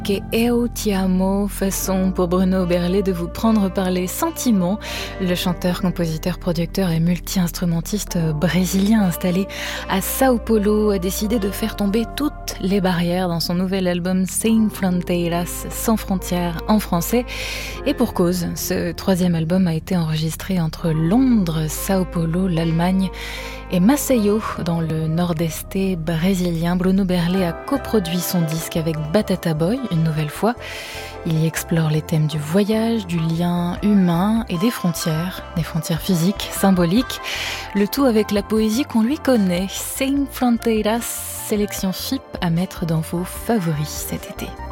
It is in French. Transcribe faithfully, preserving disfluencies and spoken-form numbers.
Que eu ti amo, façon pour Bruno Berlet de vous prendre par les sentiments. Le chanteur, compositeur, producteur et multi-instrumentiste brésilien installé à Sao Paulo a décidé de faire tomber toutes les barrières dans son nouvel album Sem Fronteiras, sans frontières en français. Et pour cause, ce troisième album a été enregistré entre Londres, Sao Paulo, l'Allemagne et Maceió, dans le nord-est brésilien. Bruno Berlet a coproduit son disque avec Batata Boy, une nouvelle fois. Il y explore les thèmes du voyage, du lien humain et des frontières, des frontières physiques, symboliques. Le tout avec la poésie qu'on lui connaît. Sem Fronteiras, sélection F I P à mettre dans vos favoris cet été.